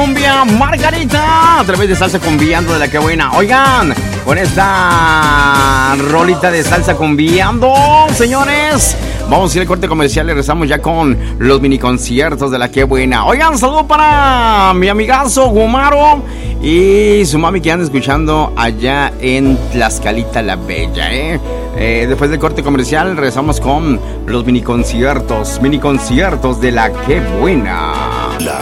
cumbia Margarita a través de Salsa Cumbiando de la que buena. Oigan, con esta rolita de Salsa Cumbiando, señores, vamos a ir al corte comercial y regresamos ya con los mini conciertos de la que buena. Oigan, saludo para mi amigazo Gumaro y su mami que anda escuchando allá en Tlaxcalita la Bella, después del corte comercial regresamos con los mini conciertos de la que buena.